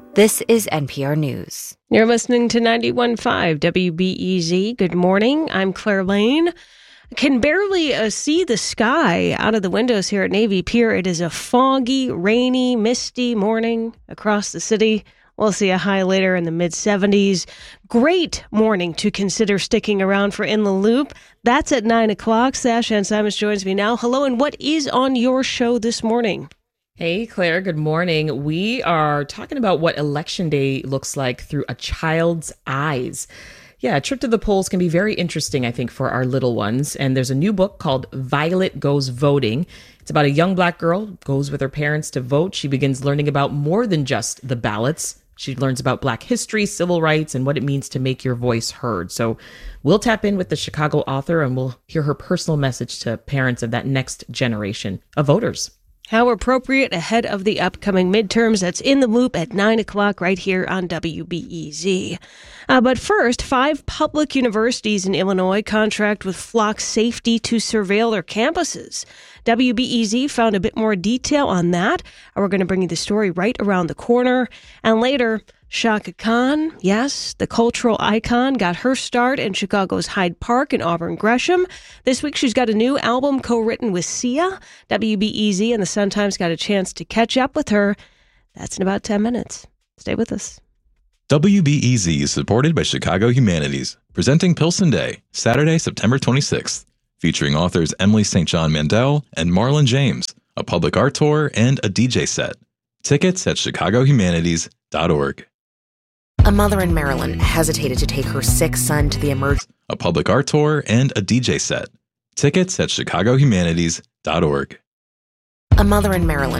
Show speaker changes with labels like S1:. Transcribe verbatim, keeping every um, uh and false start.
S1: This is N P R News.
S2: You're listening to ninety-one point five W B E Z. Good morning. I'm Claire Lane. Can barely uh, see the sky out of the windows here at Navy Pier. It is a foggy, rainy, misty morning across the city. We'll see a high later in the mid seventies. Great morning to consider sticking around for In the Loop. That's at nine o'clock. Sash Ann Simons joins me now. Hello, and what is on your show this morning?
S3: Hey, Claire, good morning. We are talking about what Election Day looks like through a child's eyes. Yeah, a trip to the polls can be very interesting, I think, for our little ones. And there's a new book called Violet Goes Voting. It's about a young black girl who goes with her parents to vote. She begins learning about more than just the ballots. She learns about Black history, civil rights, and what it means to make your voice heard. So we'll tap in with the Chicago author and we'll hear her personal message to parents of that next generation of voters.
S2: How appropriate ahead of the upcoming midterms. That's In the Loop at nine o'clock right here on W B E Z. Uh, but first, five public universities in Illinois contract with Flock Safety to surveil their campuses. W B E Z found a bit more detail on that. We're going to bring you the story right around the corner. And later, Chaka Khan, yes, the cultural icon, got her start in Chicago's Hyde Park and Auburn Gresham. This week, she's got a new album co-written with Sia. W B E Z and the Sun-Times got a chance to catch up with her. That's in about ten minutes. Stay with us.
S4: W B E Z is supported by Chicago Humanities, presenting Pilsen Day, Saturday, September twenty-sixth, featuring authors Emily Saint John Mandel and Marlon James, a public art tour, and a D J set. Tickets at chicago humanities dot org.
S1: A mother in Maryland hesitated to take her sick son to the emergency.
S4: A public art tour and a D J set. Tickets at chicago humanities dot org.
S1: A mother in Maryland